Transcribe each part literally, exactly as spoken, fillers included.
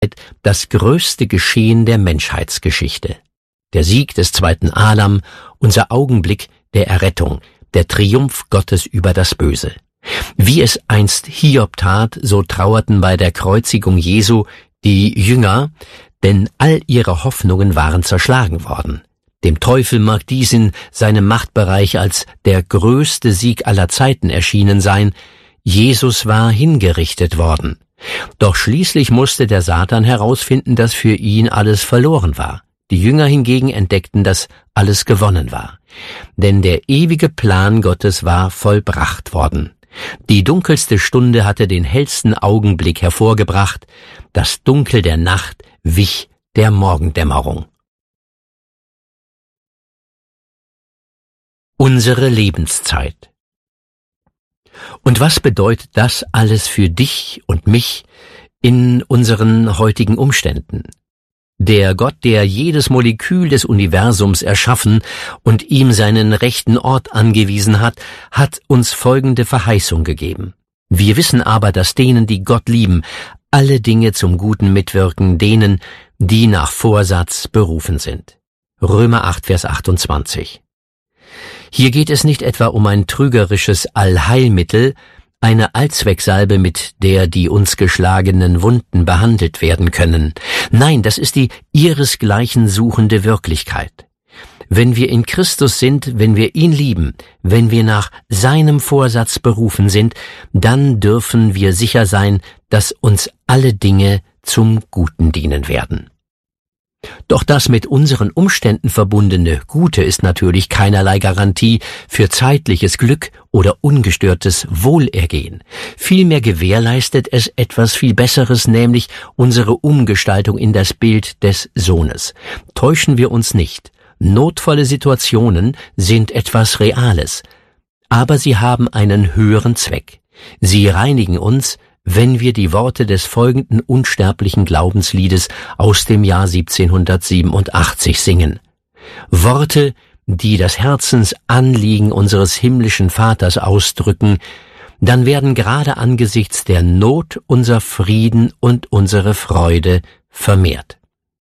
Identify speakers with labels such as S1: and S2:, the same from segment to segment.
S1: das größte Geschehen der Menschheitsgeschichte. Der Sieg des zweiten Adam, unser Augenblick der Errettung, der Triumph Gottes über das Böse. Wie es einst Hiob tat, so trauerten bei der Kreuzigung Jesu die Jünger, denn all ihre Hoffnungen waren zerschlagen worden. Dem Teufel mag dies in seinem Machtbereich als der größte Sieg aller Zeiten erschienen sein. Jesus war hingerichtet worden. Doch schließlich musste der Satan herausfinden, dass für ihn alles verloren war. Die Jünger hingegen entdeckten, dass alles gewonnen war. Denn der ewige Plan Gottes war vollbracht worden. Die dunkelste Stunde hatte den hellsten Augenblick hervorgebracht. Das Dunkel der Nacht wich der Morgendämmerung. Unsere Lebenszeit. Und was bedeutet das alles für dich und mich in unseren heutigen Umständen? Der Gott, der jedes Molekül des Universums erschaffen und ihm seinen rechten Ort angewiesen hat, hat uns folgende Verheißung gegeben. Wir wissen aber, dass denen, die Gott lieben, alle Dinge zum Guten mitwirken, denen, die nach Vorsatz berufen sind. Römer acht, Vers achtundzwanzig. Hier geht es nicht etwa um ein trügerisches Allheilmittel, eine Allzwecksalbe, mit der die uns geschlagenen Wunden behandelt werden können. Nein, das ist die ihresgleichen suchende Wirklichkeit. Wenn wir in Christus sind, wenn wir ihn lieben, wenn wir nach seinem Vorsatz berufen sind, dann dürfen wir sicher sein, dass uns alle Dinge zum Guten dienen werden. Doch das mit unseren Umständen verbundene Gute ist natürlich keinerlei Garantie für zeitliches Glück oder ungestörtes Wohlergehen. Vielmehr gewährleistet es etwas viel Besseres, nämlich unsere Umgestaltung in das Bild des Sohnes. Täuschen wir uns nicht. Notvolle Situationen sind etwas Reales, aber sie haben einen höheren Zweck. Sie reinigen uns, wenn wir die Worte des folgenden unsterblichen Glaubensliedes aus dem Jahr siebzehnhundertsiebenundachtzig singen. Worte, die das Herzensanliegen unseres himmlischen Vaters ausdrücken, dann werden gerade angesichts der Not unser Frieden und unsere Freude vermehrt.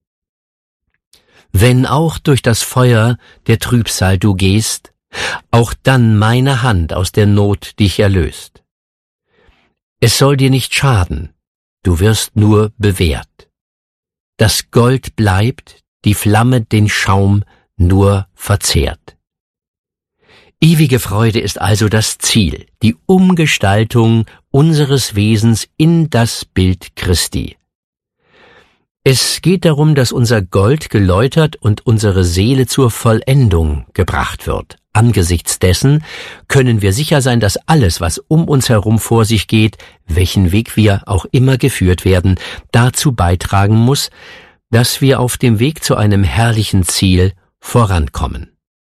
S1: Wenn auch durch das Feuer der Trübsal du gehst, auch dann meine Hand aus der Not dich erlöst. Es soll dir nicht schaden, du wirst nur bewährt. Das Gold bleibt, die Flamme den Schaum nur verzehrt. Ewige Freude ist also das Ziel, die Umgestaltung unseres Wesens in das Bild Christi. Es geht darum, dass unser Gold geläutert und unsere Seele zur Vollendung gebracht wird. Angesichts dessen können wir sicher sein, dass alles, was um uns herum vor sich geht, welchen Weg wir auch immer geführt werden, dazu beitragen muss, dass wir auf dem Weg zu einem herrlichen Ziel vorankommen.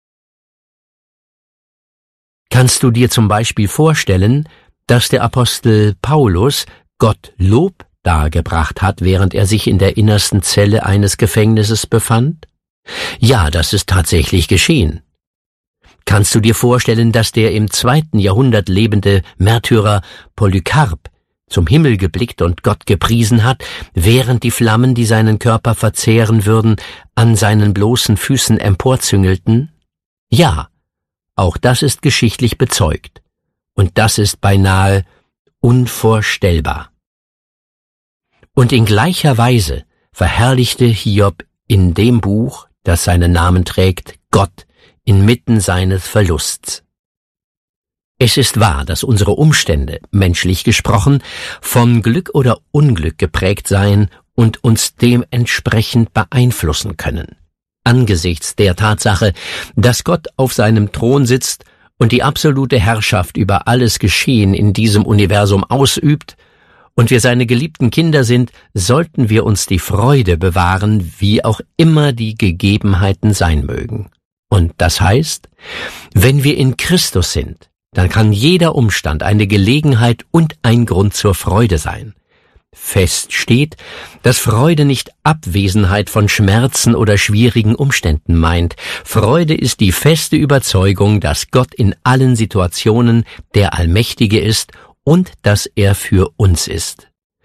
S1: Kannst du dir zum Beispiel vorstellen, dass der Apostel Paulus Gott Lob dargebracht hat, während er sich in der innersten Zelle eines Gefängnisses befand? Ja, das ist tatsächlich geschehen. Kannst du dir vorstellen, dass der im zweiten Jahrhundert lebende Märtyrer Polycarp zum Himmel geblickt und Gott gepriesen hat, während die Flammen, die seinen Körper verzehren würden, an seinen bloßen Füßen emporzüngelten? Ja, auch das ist geschichtlich bezeugt. Und das ist beinahe unvorstellbar. Und in gleicher Weise verherrlichte Hiob in dem Buch, das seinen Namen trägt, Gott inmitten seines Verlusts. Es ist wahr, dass unsere Umstände, menschlich gesprochen, von Glück oder Unglück geprägt seien und uns dementsprechend beeinflussen können. Angesichts der Tatsache, dass Gott auf seinem Thron sitzt und die absolute Herrschaft über alles Geschehen in diesem Universum ausübt, und wir seine geliebten Kinder sind, sollten wir uns die Freude bewahren, wie auch immer die Gegebenheiten sein mögen. Und das heißt, wenn wir in Christus sind, dann kann jeder Umstand eine Gelegenheit und ein Grund zur Freude sein. Fest steht, dass Freude nicht Abwesenheit von Schmerzen oder schwierigen Umständen meint. Freude ist die feste Überzeugung, dass Gott in allen Situationen der Allmächtige ist und dass er für uns ist.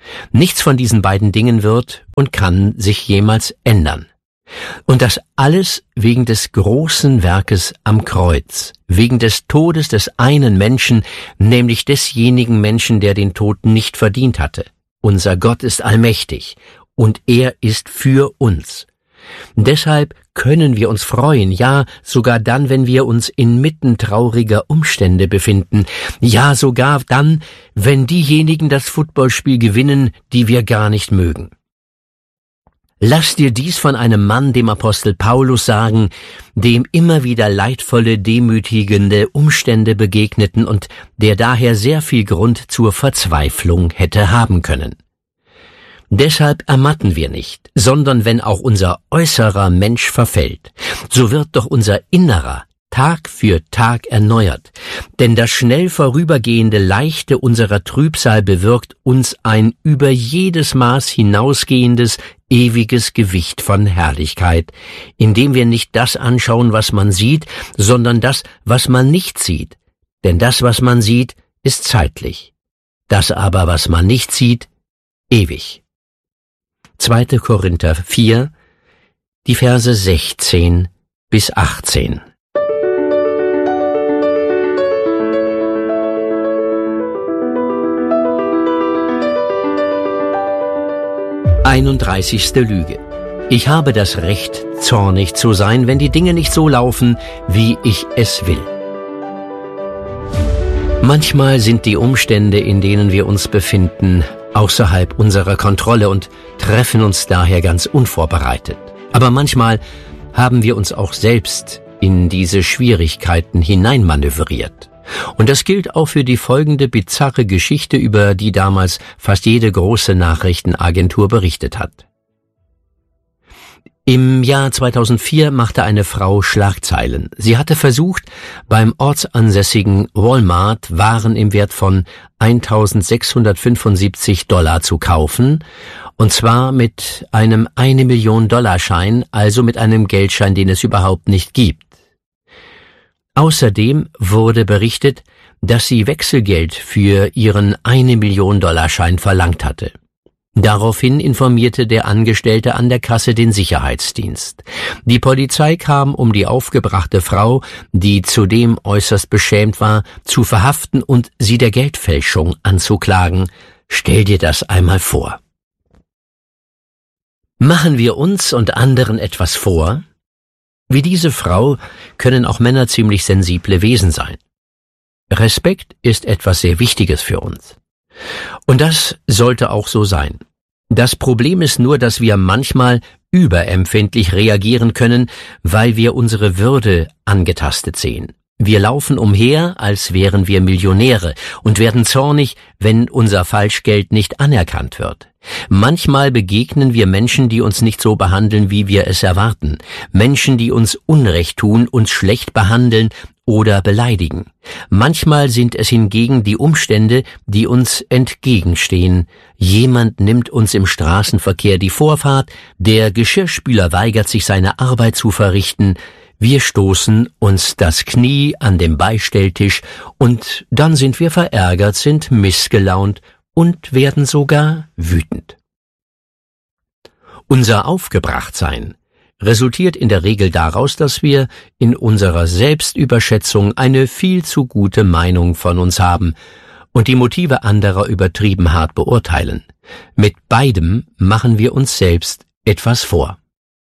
S1: Nichts von diesen beiden Dingen wird und kann sich jemals ändern. Und das alles wegen des großen Werkes am Kreuz, wegen des Todes des einen Menschen, nämlich desjenigen Menschen, der den Tod nicht verdient hatte. Unser Gott ist allmächtig und er ist für uns. Deshalb können wir uns freuen, ja, sogar dann, wenn wir uns inmitten trauriger Umstände befinden, ja, sogar dann, wenn diejenigen das Footballspiel gewinnen, die wir gar nicht mögen. Lass dir dies von einem Mann, dem Apostel Paulus, sagen, dem immer wieder leidvolle, demütigende Umstände begegneten und der daher sehr viel Grund zur Verzweiflung hätte haben können. Deshalb ermatten wir nicht, sondern wenn auch unser äußerer Mensch verfällt, so wird doch unser Innerer Tag für Tag erneuert, denn das schnell vorübergehende Leichte unserer Trübsal bewirkt uns ein über jedes Maß hinausgehendes, ewiges Gewicht von Herrlichkeit, indem wir nicht das anschauen, was man sieht, sondern das, was man nicht sieht, denn das, was man sieht, ist zeitlich, das aber, was man nicht sieht, ewig. zweiter Korinther vier, die Verse sechzehn bis achtzehn. einunddreißigste Lüge. Ich habe das Recht, zornig zu sein, wenn die Dinge nicht so laufen, wie ich es will. Manchmal sind die Umstände, in denen wir uns befinden, außerhalb unserer Kontrolle und treffen uns daher ganz unvorbereitet. Aber manchmal haben wir uns auch selbst in diese Schwierigkeiten hineinmanövriert. Und das gilt auch für die folgende bizarre Geschichte, über die damals fast jede große Nachrichtenagentur berichtet hat. Im Jahr zweitausendvier machte eine Frau Schlagzeilen. Sie hatte versucht, beim ortsansässigen Walmart Waren im Wert von eintausendsechshundertfünfundsiebzig Dollar zu kaufen, und zwar mit einem eine Million Dollar Schein, also mit einem Geldschein, den es überhaupt nicht gibt. Außerdem wurde berichtet, dass sie Wechselgeld für ihren eine Million Dollar Schein verlangt hatte. Daraufhin informierte der Angestellte an der Kasse den Sicherheitsdienst. Die Polizei kam, um die aufgebrachte Frau, die zudem äußerst beschämt war, zu verhaften und sie der Geldfälschung anzuklagen. Stell dir das einmal vor. Machen wir uns und anderen etwas vor? Wie diese Frau können auch Männer ziemlich sensible Wesen sein. Respekt ist etwas sehr Wichtiges für uns. Und das sollte auch so sein. Das Problem ist nur, dass wir manchmal überempfindlich reagieren können, weil wir unsere Würde angetastet sehen. Wir laufen umher, als wären wir Millionäre und werden zornig, wenn unser Falschgeld nicht anerkannt wird. Manchmal begegnen wir Menschen, die uns nicht so behandeln, wie wir es erwarten. Menschen, die uns Unrecht tun, uns schlecht behandeln oder beleidigen. Manchmal sind es hingegen die Umstände, die uns entgegenstehen. Jemand nimmt uns im Straßenverkehr die Vorfahrt, der Geschirrspüler weigert sich, seine Arbeit zu verrichten, wir stoßen uns das Knie an dem Beistelltisch und dann sind wir verärgert, sind missgelaunt und werden sogar wütend. Unser Aufgebrachtsein resultiert in der Regel daraus, dass wir in unserer Selbstüberschätzung eine viel zu gute Meinung von uns haben und die Motive anderer übertrieben hart beurteilen. Mit beidem machen wir uns selbst etwas vor.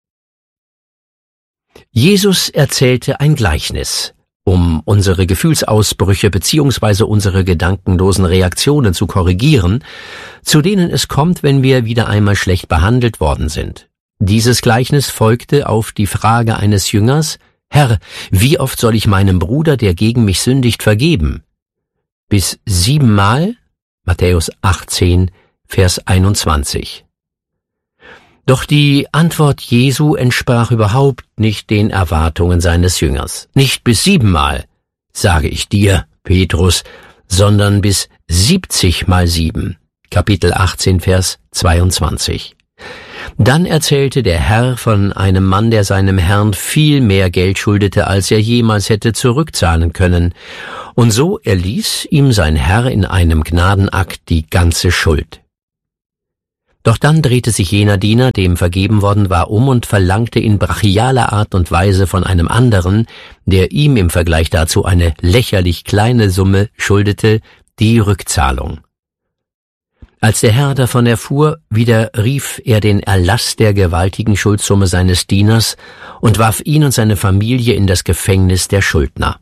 S1: Jesus erzählte ein Gleichnis, um unsere Gefühlsausbrüche bzw. unsere gedankenlosen Reaktionen zu korrigieren, zu denen es kommt, wenn wir wieder einmal schlecht behandelt worden sind. Dieses Gleichnis folgte auf die Frage eines Jüngers: Herr, wie oft soll ich meinem Bruder, der gegen mich sündigt, vergeben? Bis siebenmal? Matthäus achtzehn, Vers einundzwanzig. Doch die Antwort Jesu entsprach überhaupt nicht den Erwartungen seines Jüngers. Nicht bis siebenmal, sage ich dir, Petrus, sondern bis siebzig mal sieben. Kapitel achtzehn, Vers zweiundzwanzig. Dann erzählte der Herr von einem Mann, der seinem Herrn viel mehr Geld schuldete, als er jemals hätte zurückzahlen können. Und so erließ ihm sein Herr in einem Gnadenakt die ganze Schuld. Doch dann drehte sich jener Diener, dem vergeben worden war, um und verlangte in brachialer Art und Weise von einem anderen, der ihm im Vergleich dazu eine lächerlich kleine Summe schuldete, die Rückzahlung. Als der Herr davon erfuhr, widerrief er den Erlass der gewaltigen Schuldsumme seines Dieners und warf ihn und seine Familie in das Gefängnis der Schuldner.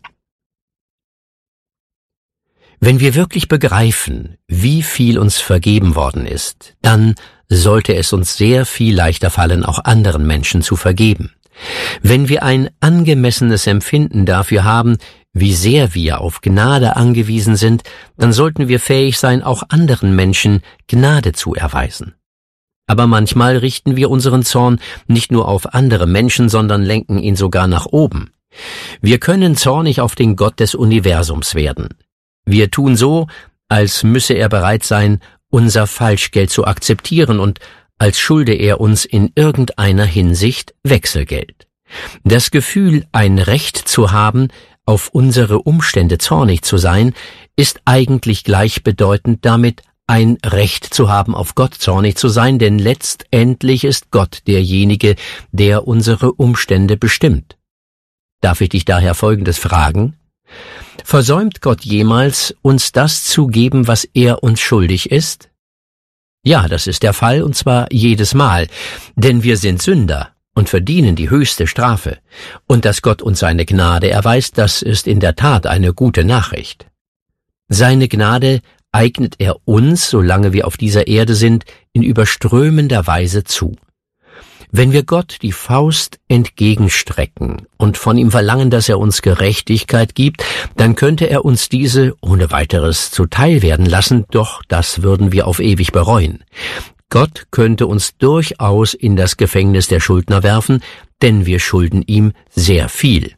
S1: Wenn wir wirklich begreifen, wie viel uns vergeben worden ist, dann sollte es uns sehr viel leichter fallen, auch anderen Menschen zu vergeben. Wenn wir ein angemessenes Empfinden dafür haben, wie sehr wir auf Gnade angewiesen sind, dann sollten wir fähig sein, auch anderen Menschen Gnade zu erweisen. Aber manchmal richten wir unseren Zorn nicht nur auf andere Menschen, sondern lenken ihn sogar nach oben. Wir können zornig auf den Gott des Universums werden. Wir tun so, als müsse er bereit sein, unser Falschgeld zu akzeptieren und als schulde er uns in irgendeiner Hinsicht Wechselgeld. Das Gefühl, ein Recht zu haben, auf unsere Umstände zornig zu sein, ist eigentlich gleichbedeutend damit, ein Recht zu haben, auf Gott zornig zu sein, denn letztendlich ist Gott derjenige, der unsere Umstände bestimmt. Darf ich dich daher Folgendes fragen? Versäumt Gott jemals, uns das zu geben, was er uns schuldig ist? Ja, das ist der Fall, und zwar jedes Mal, denn wir sind Sünder und verdienen die höchste Strafe. Und dass Gott uns seine Gnade erweist, das ist in der Tat eine gute Nachricht. Seine Gnade eignet er uns, solange wir auf dieser Erde sind, in überströmender Weise zu. Wenn wir Gott die Faust entgegenstrecken und von ihm verlangen, dass er uns Gerechtigkeit gibt, dann könnte er uns diese ohne weiteres zuteil werden lassen, doch das würden wir auf ewig bereuen. Gott könnte uns durchaus in das Gefängnis der Schuldner werfen, denn wir schulden ihm sehr viel.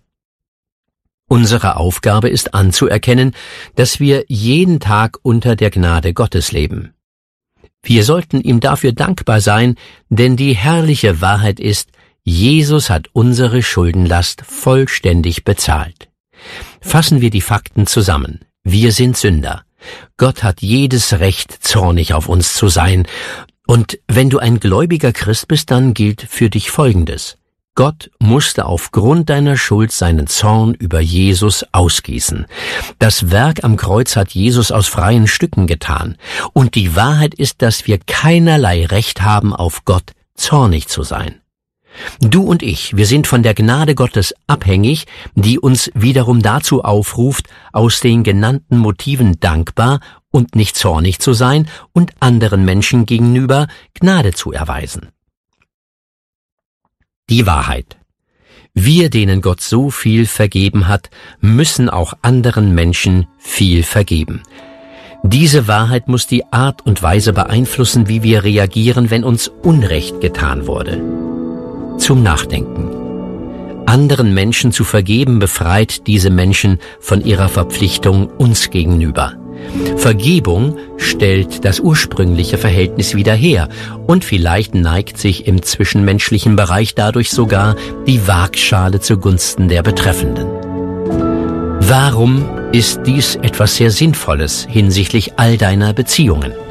S1: Unsere Aufgabe ist anzuerkennen, dass wir jeden Tag unter der Gnade Gottes leben. Wir sollten ihm dafür dankbar sein, denn die herrliche Wahrheit ist, Jesus hat unsere Schuldenlast vollständig bezahlt. Fassen wir die Fakten zusammen. Wir sind Sünder. Gott hat jedes Recht, zornig auf uns zu sein. Und wenn du ein gläubiger Christ bist, dann gilt für dich Folgendes. Gott musste aufgrund deiner Schuld seinen Zorn über Jesus ausgießen. Das Werk am Kreuz hat Jesus aus freien Stücken getan. Und die Wahrheit ist, dass wir keinerlei Recht haben, auf Gott zornig zu sein. Du und ich, wir sind von der Gnade Gottes abhängig, die uns wiederum dazu aufruft, aus den genannten Motiven dankbar und nicht zornig zu sein und anderen Menschen gegenüber Gnade zu erweisen. Die Wahrheit. Wir, denen Gott so viel vergeben hat, müssen auch anderen Menschen viel vergeben. Diese Wahrheit muss die Art und Weise beeinflussen, wie wir reagieren, wenn uns Unrecht getan wurde. Zum Nachdenken. Anderen Menschen zu vergeben befreit diese Menschen von ihrer Verpflichtung uns gegenüber. Vergebung stellt das ursprüngliche Verhältnis wieder her und vielleicht neigt sich im zwischenmenschlichen Bereich dadurch sogar die Waagschale zugunsten der Betreffenden. Warum ist dies etwas sehr Sinnvolles hinsichtlich all deiner Beziehungen?